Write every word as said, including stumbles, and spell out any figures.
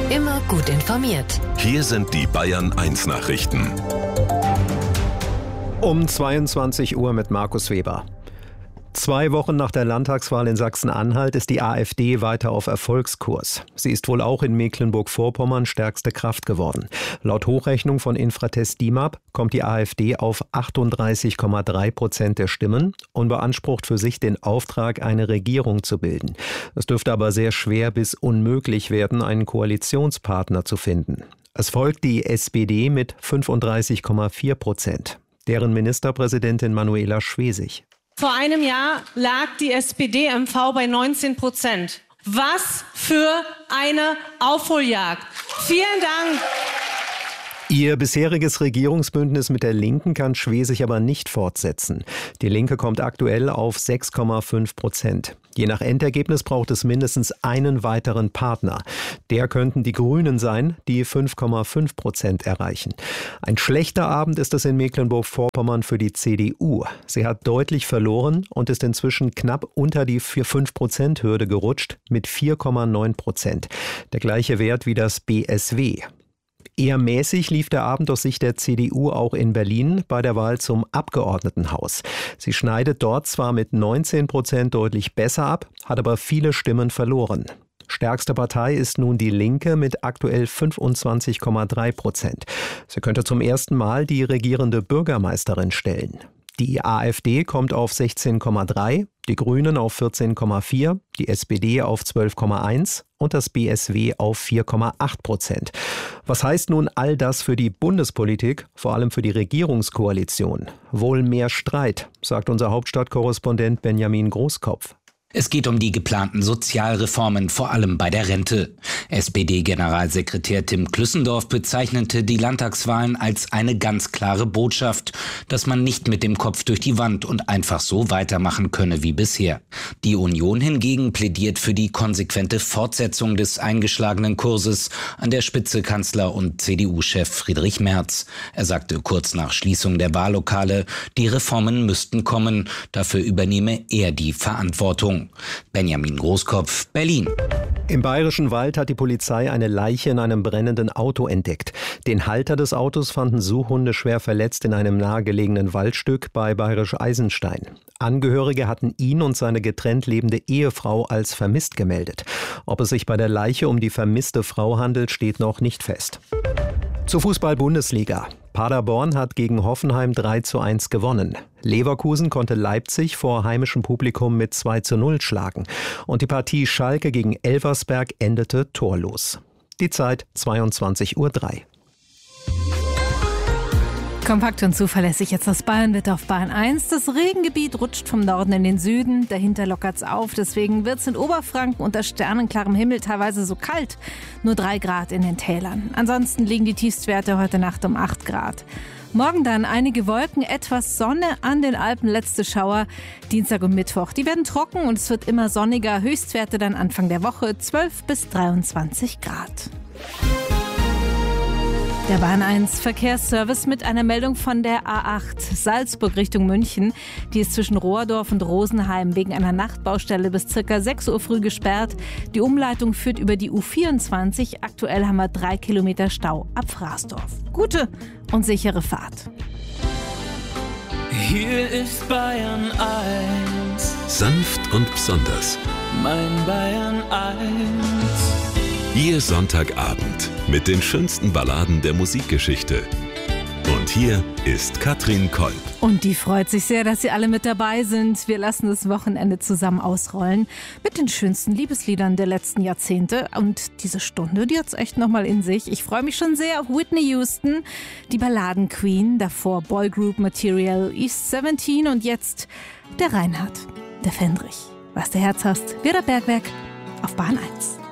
Immer gut informiert. Hier sind die Bayern eins Nachrichten. Um zweiundzwanzig Uhr mit Markus Weber. Zwei Wochen nach der Landtagswahl in Sachsen-Anhalt ist die AfD weiter auf Erfolgskurs. Sie ist wohl auch in Mecklenburg-Vorpommern stärkste Kraft geworden. Laut Hochrechnung von Infratest DIMAP kommt die AfD auf achtunddreißig Komma drei Prozent der Stimmen und beansprucht für sich den Auftrag, eine Regierung zu bilden. Es dürfte aber sehr schwer bis unmöglich werden, einen Koalitionspartner zu finden. Es folgt die S P D mit fünfunddreißig Komma vier Prozent. Deren Ministerpräsidentin Manuela Schwesig. Vor einem Jahr lag die S P D M V bei neunzehn Prozent. Was für eine Aufholjagd. Vielen Dank. Ihr bisheriges Regierungsbündnis mit der Linken kann Schwesig aber nicht fortsetzen. Die Linke kommt aktuell auf sechs Komma fünf Prozent. Je nach Endergebnis braucht es mindestens einen weiteren Partner. Der könnten die Grünen sein, die fünf Komma fünf Prozent erreichen. Ein schlechter Abend ist es in Mecklenburg-Vorpommern für die C D U. Sie hat deutlich verloren und ist inzwischen knapp unter die fünf Prozent Hürde gerutscht mit vier Komma neun Prozent. Der gleiche Wert wie das B S W. Eher mäßig lief der Abend aus Sicht der C D U auch in Berlin bei der Wahl zum Abgeordnetenhaus. Sie schneidet dort zwar mit neunzehn Prozent deutlich besser ab, hat aber viele Stimmen verloren. Stärkste Partei ist nun die Linke mit aktuell fünfundzwanzig Komma drei Prozent. Sie könnte zum ersten Mal die regierende Bürgermeisterin stellen. Die AfD kommt auf sechzehn Komma drei, die Grünen auf vierzehn Komma vier, die S P D auf zwölf Komma eins und das B S W auf vier Komma acht Prozent. Was heißt nun all das für die Bundespolitik, vor allem für die Regierungskoalition? Wohl mehr Streit, sagt unser Hauptstadtkorrespondent Benjamin Großkopf. Es geht um die geplanten Sozialreformen, vor allem bei der Rente. S P D-Generalsekretär Tim Klüssendorf bezeichnete die Landtagswahlen als eine ganz klare Botschaft, dass man nicht mit dem Kopf durch die Wand und einfach so weitermachen könne wie bisher. Die Union hingegen plädiert für die konsequente Fortsetzung des eingeschlagenen Kurses, an der Spitze Kanzler und C D U-Chef Friedrich Merz. Er sagte kurz nach Schließung der Wahllokale, die Reformen müssten kommen, dafür übernehme er die Verantwortung. Benjamin Großkopf, Berlin. Im Bayerischen Wald hat die Polizei eine Leiche in einem brennenden Auto entdeckt. Den Halter des Autos fanden Suchhunde schwer verletzt in einem nahegelegenen Waldstück bei Bayerisch Eisenstein. Angehörige hatten ihn und seine getrennt lebende Ehefrau als vermisst gemeldet. Ob es sich bei der Leiche um die vermisste Frau handelt, steht noch nicht fest. Zur Fußball-Bundesliga. Paderborn hat gegen Hoffenheim drei zu eins gewonnen. Leverkusen konnte Leipzig vor heimischem Publikum mit zwei zu null schlagen. Und die Partie Schalke gegen Elversberg endete torlos. Die Zeit zweiundzwanzig Uhr drei. Kompakt und zuverlässig jetzt das Bayernwetter auf Bayern eins. Das Regengebiet rutscht vom Norden in den Süden. Dahinter lockert's auf. Deswegen wird's in Oberfranken unter sternenklarem Himmel teilweise so kalt. Nur drei Grad in den Tälern. Ansonsten liegen die Tiefstwerte heute Nacht um acht Grad. Morgen dann einige Wolken, etwas Sonne, an den Alpen letzte Schauer. Dienstag und Mittwoch, die werden trocken und es wird immer sonniger. Höchstwerte dann Anfang der Woche zwölf bis dreiundzwanzig Grad. Der Bayern eins Verkehrsservice mit einer Meldung von der A acht Salzburg Richtung München. Die ist zwischen Rohrdorf und Rosenheim wegen einer Nachtbaustelle bis circa sechs Uhr früh gesperrt. Die Umleitung führt über die U vierundzwanzig. Aktuell haben wir drei Kilometer Stau ab Fraßdorf. Gute und sichere Fahrt. Hier ist Bayern eins. Sanft und besonders. Mein Bayern eins. Ihr Sonntagabend mit den schönsten Balladen der Musikgeschichte. Und hier ist Katrin Kolb. Und die freut sich sehr, dass Sie alle mit dabei sind. Wir lassen das Wochenende zusammen ausrollen mit den schönsten Liebesliedern der letzten Jahrzehnte. Und diese Stunde, die hat's echt nochmal in sich. Ich freue mich schon sehr auf Whitney Houston, die Balladenqueen, davor Boygroup Material, East siebzehn und jetzt der Reinhard, der Fendrich. Was der Herz hast, wir der Bergwerk auf Bahn eins.